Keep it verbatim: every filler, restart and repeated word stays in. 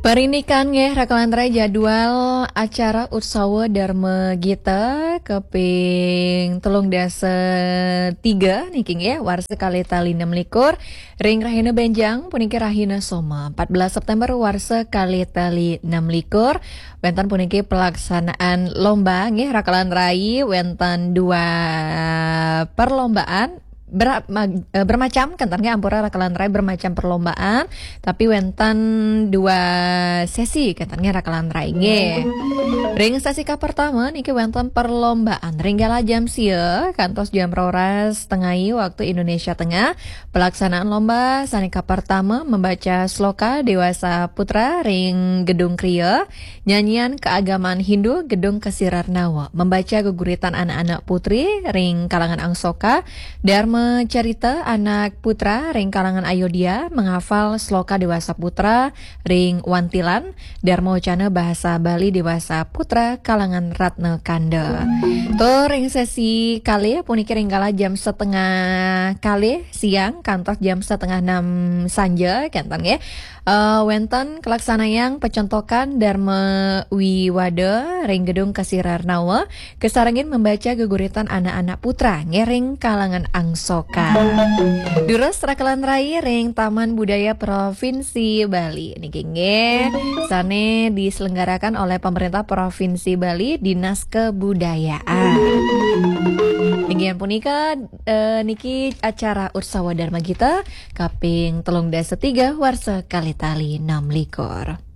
Perinikan nggih rakalantra jadwal acara Utsawa Dharma Gita keping telung dasa tiga niki nggih warsa kali tali enam likur ring Rahina Benjang puniki Rahina Soma empat belas September warsa kali tali enam likur wenten puniki pelaksanaan lomba nggih rakalantra wenten dua perlombaan Ber, mag, e, bermacam kentarnya ampura rakalan rai bermacam perlombaan tapi wenten dua sesi kentarnya rakalan rai nge ring sesi ka pertama niki wenten perlombaan ringgala jam sia kantos jam roras tengahi waktu Indonesia Tengah pelaksanaan lomba sanika pertama membaca sloka dewasa putra ring gedung kriya nyanyian keagamaan Hindu gedung Kesirarnawa membaca guguritan anak-anak putri ring kalangan Angsoka Dharma cerita anak putra ring kalangan Ayodhya menghafal sloka dewasa putra ring Wantilan Dharma Wacana bahasa Bali dewasa putra kalangan Ratna Kanda. Tuh ring sesi kali puniki ring kala jam setengah kali siang kantos jam setengah enam sanja kentan ya. Uh, wenten kelaksanaan pecontokan Dharma Wiwada ring gedung Kesirarnawa kesarangin membaca geguritan anak-anak putra ngering kalangan Angsoka. Durus rakalan rai ring Taman Budaya Provinsi Bali niki nggih sane diselenggarakan oleh pemerintah Provinsi Bali Dinas Kebudayaan. Bagian punika uh, niki acara Utsawa Dharma Gita kaping telung dasa tiga warsa kali tali enam likur.